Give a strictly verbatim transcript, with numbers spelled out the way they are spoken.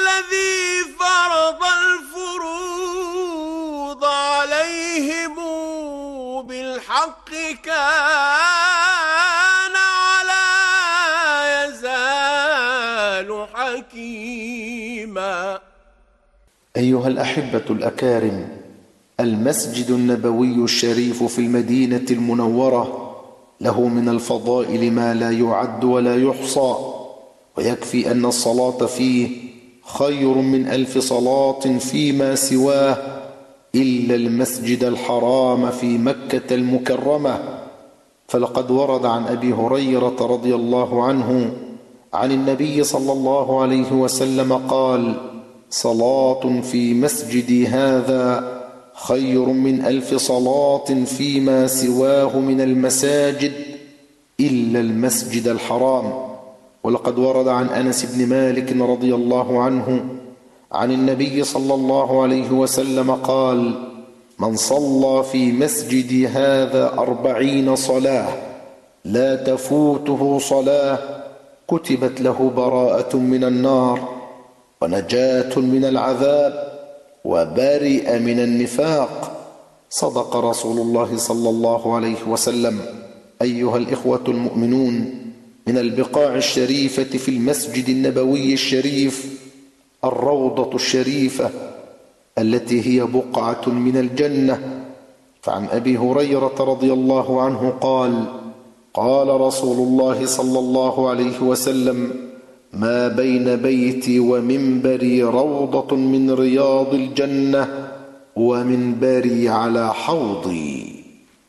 الذي فرض الفروض عليهم بالحق كان ولا يزال حكيما. أيها الأحبة الأكارم، المسجد النبوي الشريف في المدينة المنورة له من الفضائل ما لا يعد ولا يحصى، ويكفي أن الصلاة فيه خير من ألف صلاة فيما سواه إلا المسجد الحرام في مكة المكرمة. فلقد ورد عن أبي هريرة رضي الله عنه عن النبي صلى الله عليه وسلم قال: صلاة في مسجدي هذا خير من ألف صلاة فيما سواه من المساجد إلا المسجد الحرام. ولقد ورد عن أنس بن مالك رضي الله عنه عن النبي صلى الله عليه وسلم قال: من صلى في مسجدي هذا أربعين صلاة لا تفوته صلاة كتبت له براءة من النار ونجاة من العذاب وبرئ من النفاق. صدق رسول الله صلى الله عليه وسلم. أيها الإخوة المؤمنون، من البقاع الشريفة في المسجد النبوي الشريف الروضة الشريفة التي هي بقعة من الجنة. فعن أبي هريرة رضي الله عنه قال: قال رسول الله صلى الله عليه وسلم: ما بين بيتي ومنبري روضة من رياض الجنة ومنبري على حوضي.